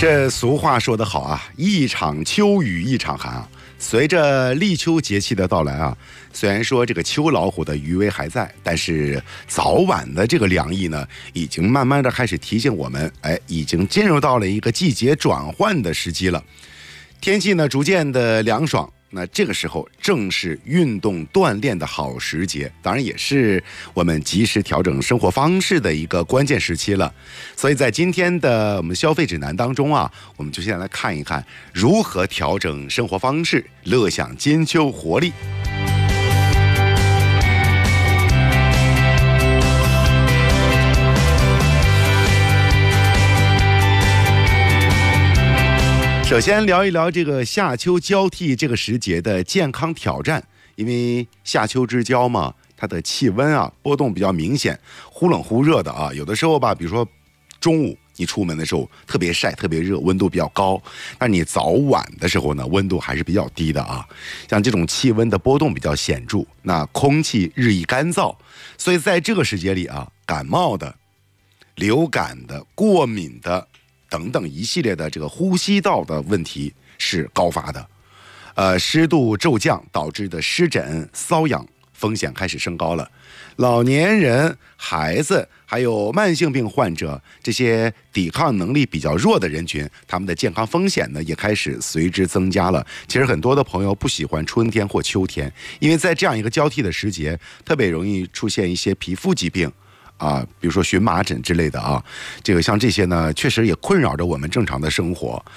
这俗话说得好啊，一场秋雨一场寒啊。随着立秋节气的到来啊，虽然说这个秋老虎的余威还在，但是早晚的这个凉意呢，已经慢慢的开始提醒我们，已经进入到了一个季节转换的时机了。天气呢逐渐的凉爽，那这个时候正是运动锻炼的好时节，当然也是我们及时调整生活方式的一个关键时期了。所以在今天的我们消费指南当中啊，我们就先来看一看如何调整生活方式，乐享金秋活力。首先聊一聊这个夏秋交替这个时节的健康挑战，因为夏秋之交嘛，它的气温啊波动比较明显，忽冷忽热的啊，有的时候吧，比如说中午你出门的时候特别晒特别热，温度比较高，那你早晚的时候呢，温度还是比较低的啊。像这种气温的波动比较显著，那空气日益干燥，所以在这个时节里啊，感冒的、流感的、过敏的等等一系列的这个呼吸道的问题是高发的，湿度骤降导致的湿疹、瘙痒风险开始升高了。老年人、孩子还有慢性病患者，这些抵抗能力比较弱的人群，他们的健康风险呢也开始随之增加了。其实很多的朋友不喜欢春天或秋天，因为在这样一个交替的时节，特别容易出现一些皮肤疾病啊，比如说荨麻疹之类的啊，这个像这些呢，确实也困扰着我们正常的生活。